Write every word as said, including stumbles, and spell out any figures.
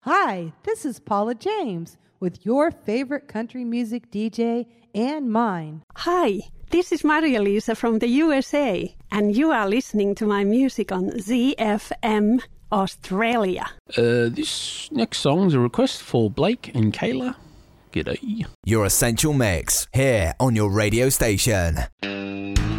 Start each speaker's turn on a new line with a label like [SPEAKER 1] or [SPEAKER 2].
[SPEAKER 1] Hi, this is Paula James with your favorite country music D J and mine.
[SPEAKER 2] Hi, this is Maria Lisa from the U S A, and you are listening to my music on Z F M Australia.
[SPEAKER 3] Uh, this next song's a request for Blake and Kayla. G'day.
[SPEAKER 4] Your Essential Mix, here on your radio station.